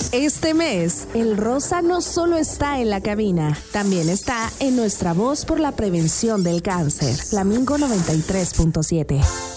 Este mes, el rosa no solo está en la cabina, también está en nuestra voz por la prevención del cáncer. Flamingo 93.7.